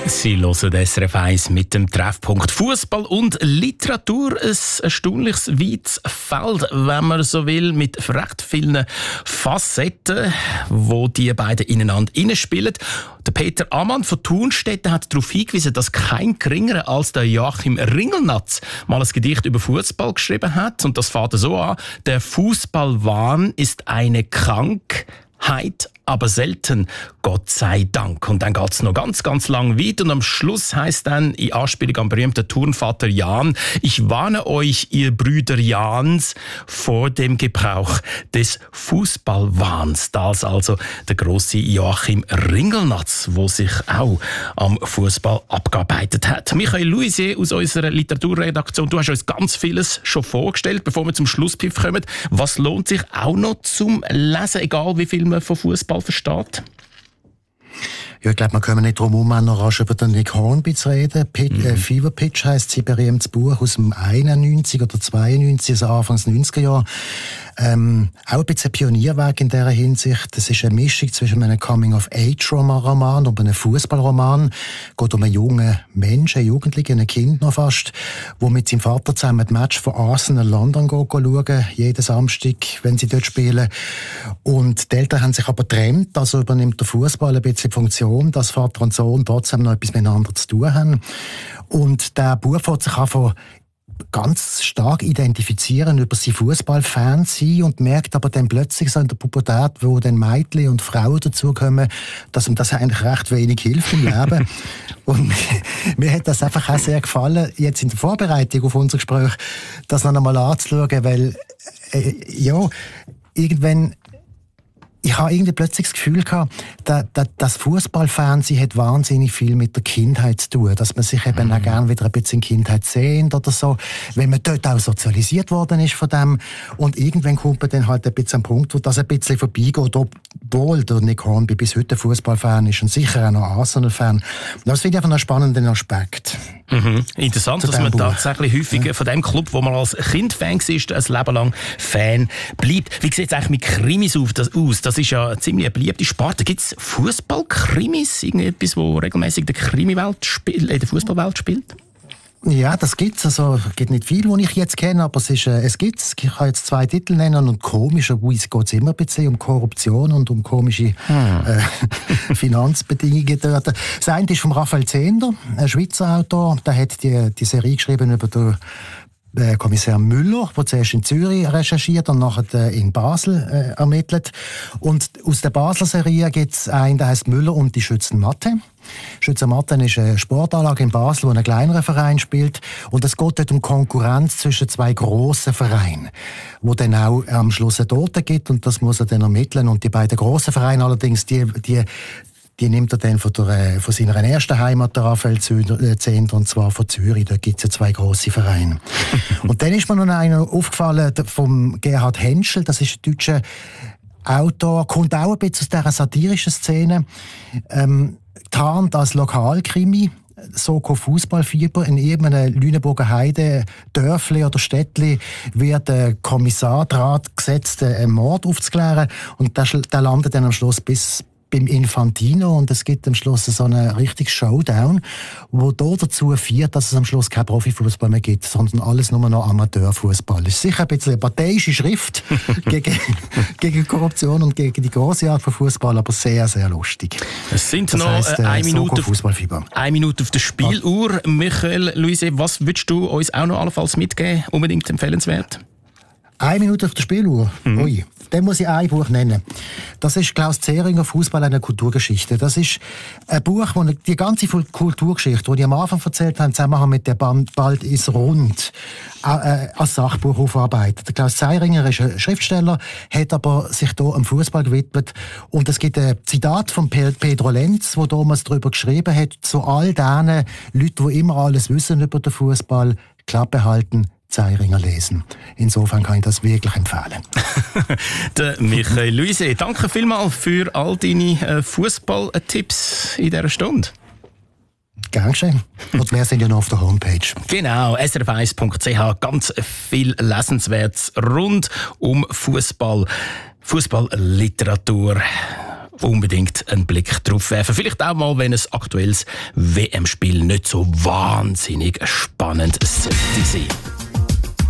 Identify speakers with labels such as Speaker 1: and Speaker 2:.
Speaker 1: Sie hören SRF 1 mit dem Treffpunkt Fußball und Literatur. Ein erstaunliches weites Feld, wenn man so will, mit recht vielen Facetten, wo die beiden ineinander hineinspielen. Der Peter Ammann von Thunstetten hat darauf hingewiesen, dass kein geringerer als der Joachim Ringelnatz mal ein Gedicht über Fußball geschrieben hat. Und das fängt so an: Der Fußballwahn ist eine Krankheit, aber selten, Gott sei Dank. Und dann geht es noch ganz, ganz lang weiter. Und am Schluss heisst dann, in Anspielung am berühmten Turnvater Jan: Ich warne euch, ihr Brüder Jans, vor dem Gebrauch des Fußballwahns. Das also der grosse Joachim Ringelnatz, der sich auch am Fußball abgearbeitet hat. Michael Louisier aus unserer Literaturredaktion, du hast uns ganz vieles schon vorgestellt, bevor wir zum Schlusspfiff kommen. Was lohnt sich auch noch zum Lesen, egal wie viel man von Fußball versteht?
Speaker 2: Ja, ich glaube, wir kommen nicht drum herum, noch rasch über den Nick Hornby zu reden. Fever Pitch heisst sein berühmtes Buch aus dem 91 oder 92, also Anfangs 90er Jahre. Auch ein bisschen ein Pionierwerk in dieser Hinsicht. Das ist eine Mischung zwischen einem Coming-of-Age-Roman und einem Fußballroman. Es geht um einen jungen Menschen, einen Jugendlichen, ein Kind noch fast, der mit seinem Vater zusammen das Match von Arsenal London schauen, jeden Samstag, wenn sie dort spielen. Und die Eltern haben sich aber getrennt, also übernimmt der Fußball ein bisschen die Funktion, dass Vater und Sohn trotzdem noch etwas miteinander zu tun haben. Und der Bub fängt sich einfach ganz stark identifizieren über seine Fußballfan sein und merkt aber dann plötzlich so in der Pubertät, wo dann Mädchen und Frauen dazukommen, dass ihm das eigentlich recht wenig hilft im Leben. Und mir hat das einfach auch sehr gefallen, jetzt in der Vorbereitung auf unser Gespräch, das noch einmal anzuschauen, weil irgendwann ich habe irgendwie plötzlich das Gefühl gehabt, das Fußballfernsehen hat wahnsinnig viel mit der Kindheit zu tun, dass man sich eben auch gerne wieder ein bisschen in Kindheit sehnt oder so, wenn man dort auch sozialisiert worden ist von dem. Und irgendwann kommt man dann halt ein bisschen am Punkt, wo das ein bisschen vorbeigeht, obwohl der Nick Hornby bis heute Fußballfan ist und sicher auch noch Arsenal-Fan. Das finde ich einfach einen spannenden Aspekt.
Speaker 1: Interessant, dass man tatsächlich häufig von dem Club, wo man als Kind Fan war, ein Leben lang Fan bleibt. Wie sieht es eigentlich mit Krimis aus? Das ist ja eine ziemlich beliebte Sparte. Gibt es Fußball-Krimis? Irgendetwas, wo regelmäßig in der Fußballwelt spielt?
Speaker 2: Ja, das gibt's. Also, es gibt nicht viel, was ich jetzt kenne, aber es gibt's. Ich kann jetzt 2 Titel nennen und komischerweise geht es immer ein bisschen um Korruption und um komische Finanzbedingungen dort. Das eine ist von Raphael Zehnder, ein Schweizer Autor. Der hat die Serie geschrieben über den Kommissar Müller, der zuerst in Zürich recherchiert und nachher in Basel ermittelt. Und aus der Basler Serie gibt es einen, der heisst Müller und die Schützenmatte. Schützenmatte ist eine Sportanlage in Basel, wo ein kleinerer Verein spielt. Und es geht dort um Konkurrenz zwischen 2 grossen Vereinen, wo dann auch am Schluss eine Tote gibt und das muss er dann ermitteln. Und die beiden grossen Vereine allerdings, die nimmt er dann von seiner ersten Heimat, der Raphael Zehnder, und zwar von Zürich. Da gibt es ja 2 grosse Vereine. Und dann ist mir noch einer aufgefallen, vom Gerhard Henschel, das ist ein deutscher Autor, kommt auch ein bisschen aus dieser satirischen Szene, tarnt als Lokalkrimi, Soko Fußballfieber. In irgendeinem Lüneburger Heide, Dörfli oder Städtli wird der Kommissar Draht gesetzt, einen Mord aufzuklären. Und der landet dann am Schluss bis beim Infantino und es gibt am Schluss so einen richtigen Showdown, wo dazu führt, dass es am Schluss kein Profifußball mehr gibt, sondern alles nur noch Amateurfußball. Es ist sicher ein bisschen eine parteiische Schrift gegen Korruption und gegen die grosse Art von Fußball, aber sehr, sehr lustig.
Speaker 1: Es sind noch 1 Minute auf der Spieluhr. Michael Louisier, was würdest du uns auch noch allenfalls mitgeben? Unbedingt empfehlenswert?
Speaker 2: 1 Minute auf der Spieluhr? Ui. Dann muss ich ein Buch nennen. Das ist Klaus Zehringer, Fußball eine Kulturgeschichte. Das ist ein Buch, wo die ganze Kulturgeschichte, die ich am Anfang erzählt habe, zusammen mit der Bald ist rund, als Sachbuch aufarbeitet. Der Klaus Zehringer ist ein Schriftsteller, hat aber sich hier am Fußball gewidmet. Und es gibt ein Zitat von Pedro Lenz, der damals darüber geschrieben hat, zu all diesen Leuten, die immer alles wissen über den Fußball, Klappe halten, Zehringer lesen. Insofern kann ich das wirklich empfehlen.
Speaker 1: Der Michael Louisier, danke vielmals für all deine Fußballtipps in dieser Stunde.
Speaker 2: Gern geschehen. Und wir sind ja noch auf der Homepage.
Speaker 1: Genau, srf1.ch. Ganz viel Lesenswertes rund um Fußball, Fußballliteratur. unbedingt einen Blick drauf werfen. Vielleicht auch mal, wenn ein aktuelles WM-Spiel nicht so wahnsinnig spannend sollte sein.